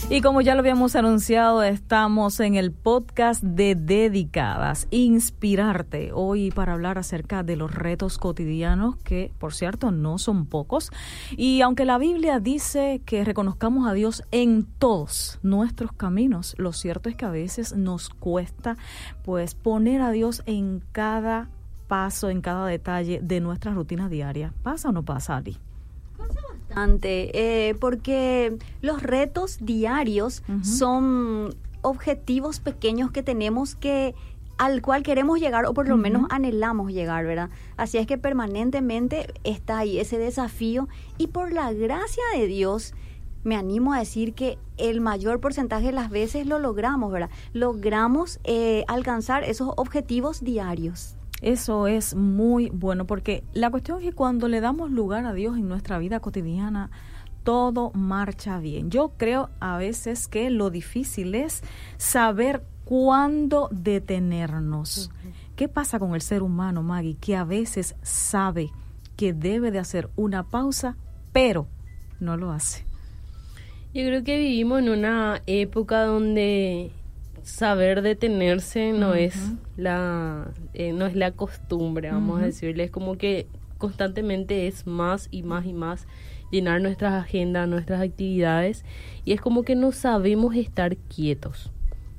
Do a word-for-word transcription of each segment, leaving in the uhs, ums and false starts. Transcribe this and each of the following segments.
Y como ya lo habíamos anunciado, estamos en el podcast de Dedicadas, Inspirarte, hoy para hablar acerca de los retos cotidianos, que por cierto no son pocos. Y aunque la Biblia dice que reconozcamos a Dios en todos nuestros caminos, lo cierto es que a veces nos cuesta pues poner a Dios en cada paso, en cada detalle de nuestra rutina diaria. ¿Pasa o no pasa, Ali? Pasa bastante, eh, porque los retos diarios uh-huh. son objetivos pequeños que tenemos que al cual queremos llegar o por lo uh-huh. menos anhelamos llegar, ¿verdad? Así es que permanentemente está ahí ese desafío y por la gracia de Dios me animo a decir que el mayor porcentaje de las veces lo logramos, ¿verdad? Logramos eh, alcanzar esos objetivos diarios. Eso es muy bueno, porque la cuestión es que cuando le damos lugar a Dios en nuestra vida cotidiana, todo marcha bien. Yo creo a veces que lo difícil es saber cuándo detenernos. Uh-huh. ¿Qué pasa con el ser humano, Maggie? Que a veces sabe que debe de hacer una pausa, pero no lo hace. Yo creo que vivimos en una época donde saber detenerse no uh-huh. es la eh, no es la costumbre, vamos uh-huh. a decirle, es como que constantemente es más y más y más llenar nuestras agendas, nuestras actividades, y es como que no sabemos estar quietos,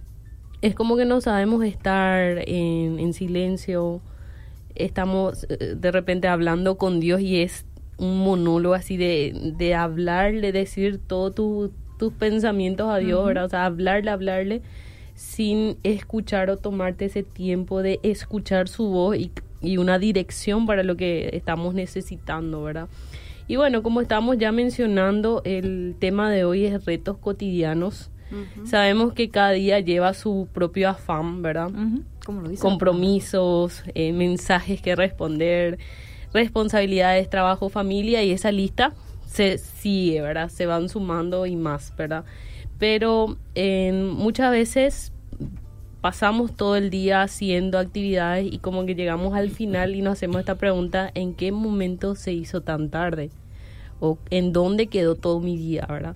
es como que no sabemos estar en, en silencio, estamos eh, de repente hablando con Dios y es un monólogo así de, de hablar, de decir todos tu, tus pensamientos a Dios, uh-huh. ¿verdad? O sea, hablarle, hablarle sin escuchar o tomarte ese tiempo de escuchar su voz y, y una dirección para lo que estamos necesitando, ¿verdad? Y bueno, como estamos ya mencionando, el tema de hoy es retos cotidianos. Uh-huh. Sabemos que cada día lleva su propio afán, ¿verdad? Uh-huh. ¿Cómo lo dice? Compromisos, eh, mensajes que responder, responsabilidades, trabajo, familia, y esa lista se sigue, ¿verdad? Se van sumando y más, ¿verdad? Pero eh, muchas veces pasamos todo el día haciendo actividades y como que llegamos al final y nos hacemos esta pregunta: ¿en qué momento se hizo tan tarde? ¿O en dónde quedó todo mi día, verdad?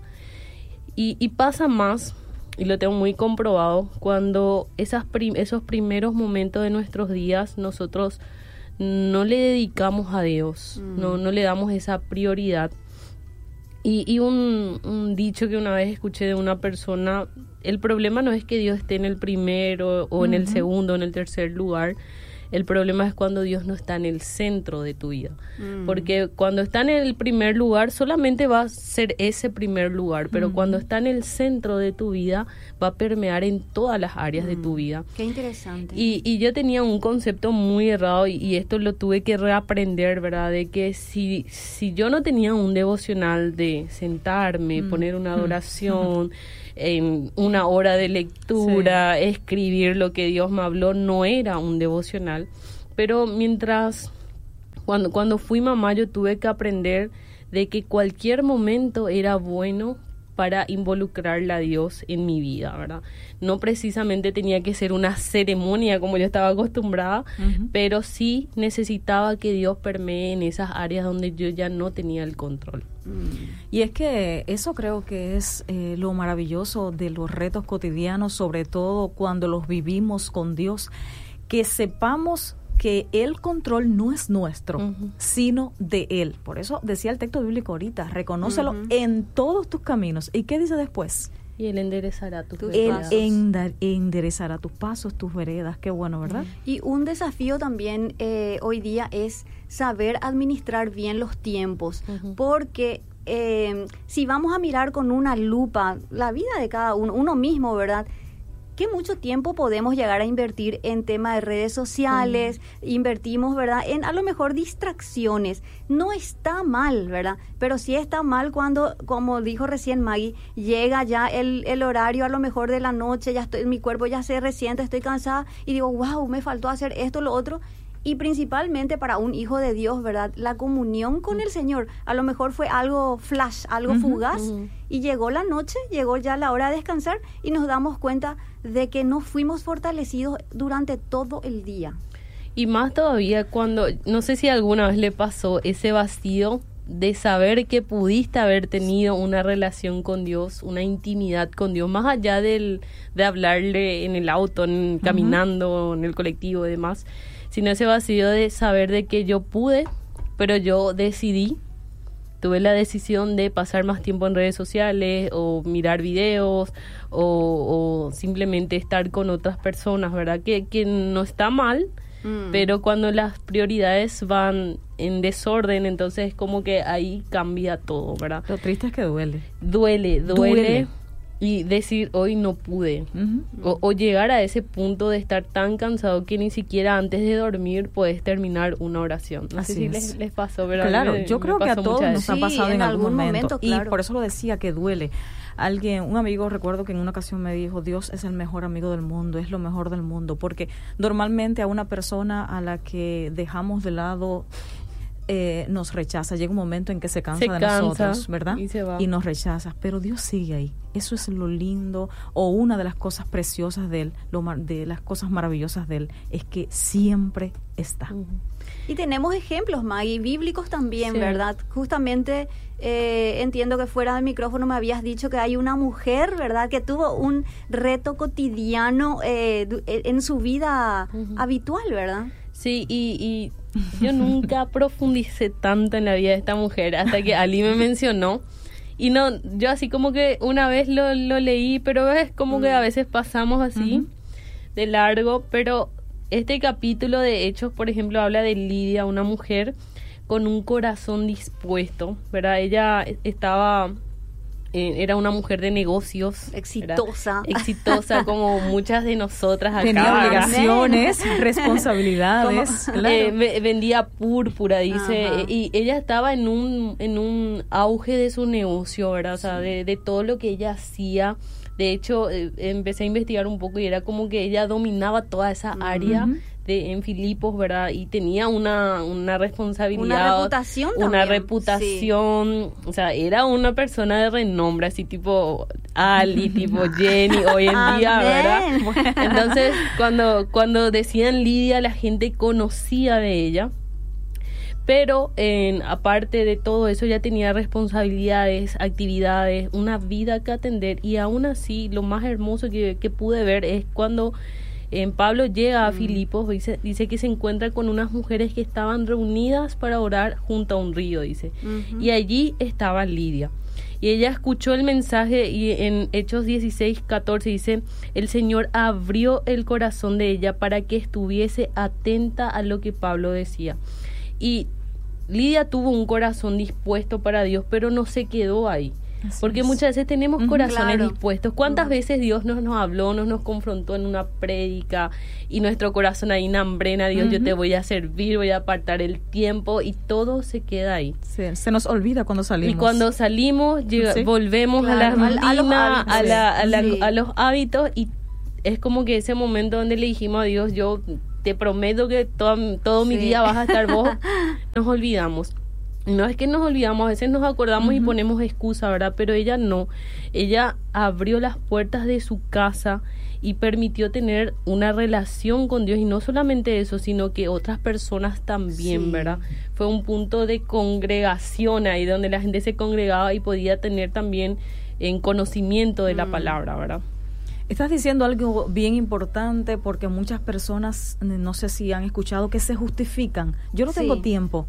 Y, y pasa más, y lo tengo muy comprobado, cuando esas prim- esos primeros momentos de nuestros días nosotros no le dedicamos a Dios, mm. no, no le damos esa prioridad. Y, y un, un dicho que una vez escuché de una persona: el problema no es que Dios esté en el primero o uh-huh. en el segundo o en el tercer lugar, el problema es cuando Dios no está en el centro de tu vida. Uh-huh. Porque cuando está en el primer lugar solamente va a ser ese primer lugar, pero uh-huh. cuando está en el centro de tu vida va a permear en todas las áreas uh-huh. de tu vida. Qué interesante. Y, y yo tenía un concepto muy errado y, y esto lo tuve que reaprender, ¿verdad? De que si, si yo no tenía un devocional de sentarme, uh-huh. poner una adoración, uh-huh. en una hora de lectura, sí. escribir lo que Dios me habló, no era un devocional. Pero mientras, cuando, cuando fui mamá, yo tuve que aprender de que cualquier momento era bueno para involucrarle a Dios en mi vida, ¿verdad? No precisamente tenía que ser una ceremonia como yo estaba acostumbrada, uh-huh. pero sí necesitaba que Dios permee en esas áreas donde yo ya no tenía el control. Y es que eso creo que es eh, lo maravilloso de los retos cotidianos, sobre todo cuando los vivimos con Dios, que sepamos que el control no es nuestro, uh-huh. sino de Él. Por eso decía el texto bíblico ahorita: reconócelo uh-huh. en todos tus caminos. ¿Y qué dice después? Y Él enderezará tus, tus veredas. Él enda- enderezará tus pasos, tus veredas. Qué bueno, ¿verdad? Uh-huh. Y un desafío también eh, hoy día es saber administrar bien los tiempos, uh-huh. porque eh, si vamos a mirar con una lupa la vida de cada uno, uno mismo, ¿verdad?, que mucho tiempo podemos llegar a invertir en tema de redes sociales, uh-huh. invertimos, ¿verdad?, en a lo mejor distracciones. No está mal, ¿verdad?, pero sí está mal cuando, como dijo recién Maggie, llega ya el, el horario a lo mejor de la noche, ya estoy, mi cuerpo ya se resiente, estoy cansada y digo, wow, me faltó hacer esto, lo otro. Y principalmente para un hijo de Dios, ¿verdad?, la comunión con el Señor a lo mejor fue algo flash, algo uh-huh, fugaz, uh-huh. y llegó la noche, llegó ya la hora de descansar y nos damos cuenta de que no fuimos fortalecidos durante todo el día. Y más todavía cuando, no sé si alguna vez le pasó ese vacío de saber que pudiste haber tenido una relación con Dios, una intimidad con Dios, más allá del, de hablarle en el auto, en, caminando, uh-huh. en el colectivo y demás, sino ese vacío de saber de que yo pude, pero yo decidí, tuve la decisión de pasar más tiempo en redes sociales o mirar videos o, o simplemente estar con otras personas, ¿verdad? Que, que no está mal, mm. pero cuando las prioridades van en desorden, entonces como que ahí cambia todo, ¿verdad? Lo triste es que duele. Duele, duele. duele. Y decir, hoy no pude. Uh-huh. O, o llegar a ese punto de estar tan cansado que ni siquiera antes de dormir puedes terminar una oración. No Así sé si es. les, les pasó, ¿verdad? Claro, me, yo creo que a todos nos ha pasado sí, en, en algún momento. momento claro. Y por eso lo decía, que duele. Alguien, un amigo, recuerdo que en una ocasión me dijo, Dios es el mejor amigo del mundo, es lo mejor del mundo. Porque normalmente a una persona a la que dejamos de lado... Eh, nos rechaza, llega un momento en que se cansa se de cansa nosotros, ¿verdad? Y, se va. Y nos rechaza, pero Dios sigue ahí. Eso es lo lindo, o una de las cosas preciosas de Él, lo, de las cosas maravillosas de Él, es que siempre está. Uh-huh. Y tenemos ejemplos, Maggie, bíblicos también, sí. ¿verdad? Justamente eh, entiendo que fuera del micrófono me habías dicho que hay una mujer, ¿verdad?, que tuvo un reto cotidiano eh, en su vida uh-huh. habitual, ¿verdad? Sí, y... y... yo nunca profundicé tanto en la vida de esta mujer hasta que Ali me mencionó. Y no, yo así como que una vez lo, lo leí, pero es como mm. que a veces pasamos así uh-huh. de largo. Pero este capítulo de Hechos, por ejemplo, habla de Lidia, una mujer con un corazón dispuesto, ¿verdad? Ella estaba... Eh, era una mujer de negocios. Exitosa. ¿verdad? Exitosa como muchas de nosotras acá. Tenía obligaciones, responsabilidades. Claro. Eh, vendía púrpura, dice. Eh, y ella estaba en un en un auge de su negocio, ¿verdad? O sea, sí. de, de todo lo que ella hacía. De hecho, eh, empecé a investigar un poco y era como que ella dominaba toda esa uh-huh. área de en Filipos, ¿verdad? Y tenía una, una responsabilidad. Una reputación Una también. reputación. Sí. O sea, era una persona de renombre, así tipo Ali, tipo Jenny, hoy en día, ¿verdad? Entonces, cuando, cuando decían Lidia, la gente conocía de ella. Pero en, aparte de todo eso, ya tenía responsabilidades, actividades, una vida que atender. Y aún así, lo más hermoso que, que pude ver es cuando en Pablo llega a mm. Filipos, dice, dice que se encuentra con unas mujeres que estaban reunidas para orar junto a un río, dice. Uh-huh. Y allí estaba Lidia. Y ella escuchó el mensaje y en Hechos dieciséis, catorce dice, el Señor abrió el corazón de ella para que estuviese atenta a lo que Pablo decía. Y Lidia tuvo un corazón dispuesto para Dios, pero no se quedó ahí. Así porque es. Muchas veces tenemos corazones claro. dispuestos. ¿Cuántas uh-huh. veces Dios nos, nos habló, nos, nos confrontó en una prédica y nuestro corazón ahí nambrena, Dios, uh-huh. yo te voy a servir, voy a apartar el tiempo y todo se queda ahí? Sí, se nos olvida cuando salimos. Y cuando salimos, llega, ¿sí? volvemos claro. a la rutina, a los hábitos, a, la, a, la, sí. a los hábitos y es como que ese momento donde le dijimos a Dios, yo te prometo que todo, todo sí. mi día vas a estar vos, nos olvidamos. No es que nos olvidamos, a veces nos acordamos uh-huh. y ponemos excusa, ¿verdad? Pero ella no. Ella abrió las puertas de su casa y permitió tener una relación con Dios. Y no solamente eso, sino que otras personas también, sí. ¿verdad? Fue un punto de congregación ahí, donde la gente se congregaba y podía tener también en conocimiento de la mm. palabra, ¿verdad? Estás diciendo algo bien importante porque muchas personas, no sé si han escuchado, que se justifican. Yo no sí. tengo tiempo.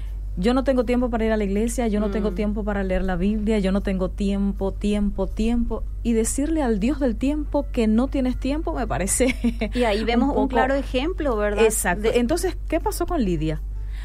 Yo no tengo tiempo para ir a la iglesia, yo no mm. tengo tiempo para leer la Biblia, yo no tengo tiempo, tiempo, tiempo. Y decirle al Dios del tiempo que no tienes tiempo me parece... Y ahí vemos un, poco... un claro ejemplo, ¿verdad? Exacto. De... Entonces, ¿qué pasó con Lidia?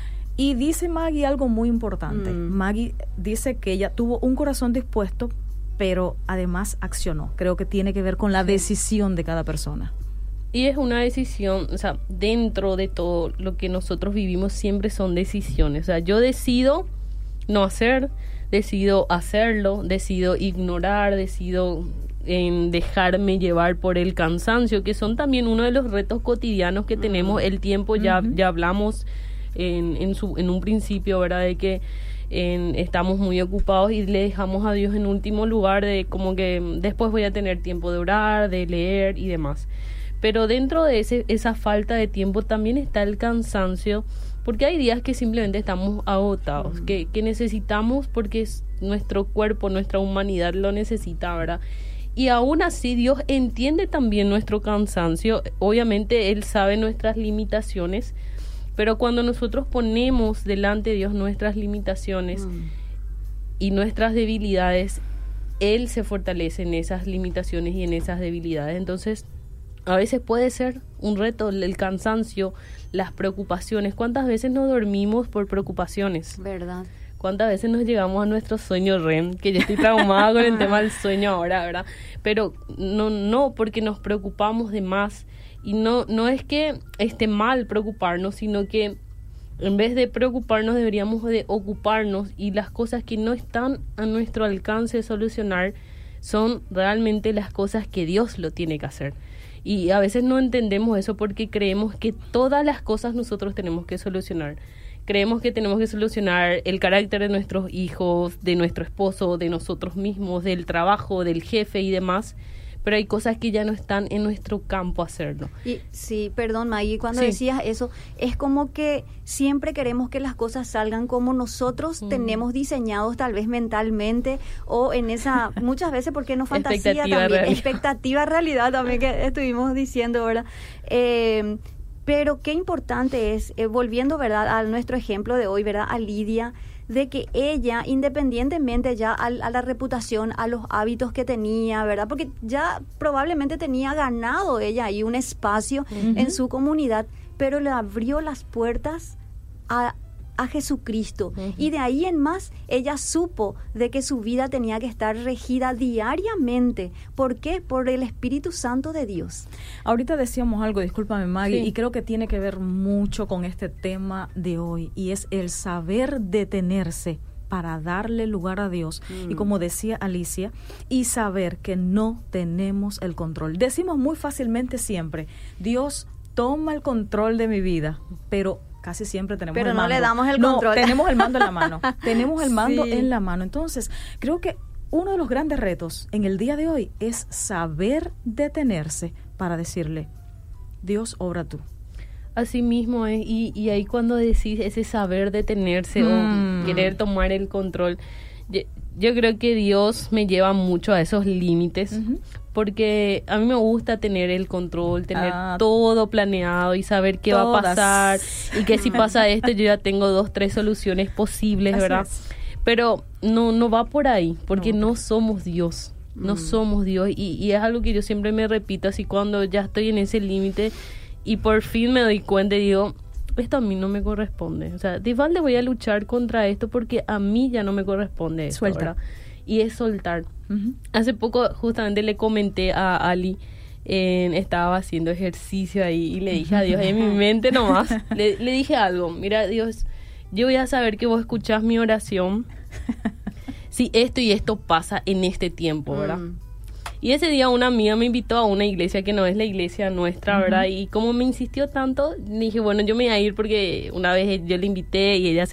Y dice Maggie algo muy importante. Mm. Maggie dice que ella tuvo un corazón dispuesto, pero además accionó. Creo que tiene que ver con la decisión de cada persona. Y es una decisión, o sea, dentro de todo lo que nosotros vivimos siempre son decisiones. O sea, yo decido no hacer, decido hacerlo, decido ignorar, decido en dejarme llevar por el cansancio, que son también uno de los retos cotidianos que uh-huh. tenemos. El tiempo, ya, uh-huh. ya hablamos en, en, su, en un principio, ¿verdad? De que en, estamos muy ocupados y le dejamos a Dios en último lugar, de como que después voy a tener tiempo de orar, de leer y demás. Pero dentro de ese, esa falta de tiempo también está el cansancio Porque hay días que simplemente estamos agotados, mm. que, que necesitamos porque es nuestro cuerpo, nuestra humanidad lo necesita, ¿verdad? Y aún así Dios entiende también nuestro cansancio. Obviamente Él sabe nuestras limitaciones, pero cuando nosotros ponemos delante de Dios nuestras limitaciones mm. y nuestras debilidades, Él se fortalece en esas limitaciones y en esas debilidades. Entonces, a veces puede ser un reto el cansancio, las preocupaciones. ¿Cuántas veces no dormimos por preocupaciones? ¿Verdad? ¿Cuántas veces nos llegamos a nuestro sueño R E M? Que yo estoy traumada con el tema del sueño ahora, ¿verdad? Pero no, no, porque nos preocupamos de más. Y no, no es que esté mal preocuparnos, sino que en vez de preocuparnos deberíamos de ocuparnos, y las cosas que no están a nuestro alcance de solucionar son realmente las cosas que Dios lo tiene que hacer. Y a veces no entendemos eso porque creemos que todas las cosas nosotros tenemos que solucionar. Creemos que tenemos que solucionar el carácter de nuestros hijos, de nuestro esposo, de nosotros mismos, del trabajo, del jefe y demás. Pero hay cosas que ya no están en nuestro campo hacerlo. Y, sí, perdón, Maggie, cuando sí. decías eso, es como que siempre queremos que las cosas salgan como nosotros mm. tenemos diseñados, tal vez mentalmente, o en esa, muchas veces, porque no fantasía expectativa también, realidad. expectativa realidad también que estuvimos diciendo, ¿verdad? Eh, pero qué importante es, eh, volviendo, ¿verdad?, a nuestro ejemplo de hoy, ¿verdad?, a Lidia, de que ella, independientemente ya a, a la reputación, a los hábitos que tenía, ¿verdad? Porque ya probablemente tenía ganado ella ahí un espacio uh-huh. en su comunidad, pero le abrió las puertas a, a Jesucristo. Uh-huh. Y de ahí en más, ella supo de que su vida tenía que estar regida diariamente. ¿Por qué? Por el Espíritu Santo de Dios. Ahorita decíamos algo, discúlpame Maggie, sí. y creo que tiene que ver mucho con este tema de hoy, y es el saber detenerse para darle lugar a Dios. Mm. Y como decía Alicia, y saber que no tenemos el control. Decimos muy fácilmente siempre, Dios toma el control de mi vida, pero casi siempre tenemos pero el mando. Pero no le damos el no, control. tenemos el mando en la mano. tenemos el mando sí. en la mano. Entonces, creo que uno de los grandes retos en el día de hoy es saber detenerse para decirle, Dios, obra tú. Así mismo es, y, y ahí cuando decís ese saber detenerse mm. o querer tomar el control, yo, yo creo que Dios me lleva mucho a esos límites, uh-huh. porque a mí me gusta tener el control, tener ah, todo planeado y saber qué todas. va a pasar, y que si pasa esto yo ya tengo dos, tres soluciones posibles, Así ¿verdad? Es. Pero no, no va por ahí, porque no, no somos Dios. No mm. somos Dios, y, y es algo que yo siempre me repito, así cuando ya estoy en ese límite y por fin me doy cuenta y digo, esto a mí no me corresponde, o sea, de balde voy a luchar contra esto porque a mí ya no me corresponde esto, Suelta. ¿verdad? Y es soltar. Uh-huh. Hace poco justamente le comenté a Ali, eh, estaba haciendo ejercicio ahí y le dije a Dios, en mi mente nomás, le, le dije algo, mira Dios, yo voy a saber que vos escuchás mi oración si esto y esto pasa en este tiempo, ¿verdad? Mm. Y ese día una amiga me invitó a una iglesia que no es la iglesia nuestra, ¿verdad? Uh-huh. Y como me insistió tanto, dije, bueno, yo me voy a ir porque una vez yo le invité y ella